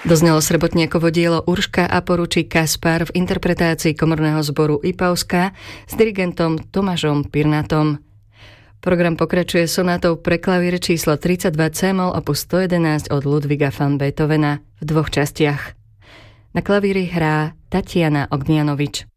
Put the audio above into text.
Doznelo Srebotniakovo dielo Urška a poručík Kaspar v interpretácii komorného zboru Ipavska s dirigentom Tomášom Pirnatom. Program pokračuje sonátou pre klavír číslo 32 c-moll opus 111 od Ludwiga van Beethovena v 2 častiach. Na klavíri hrá Tatiana Ognianovič.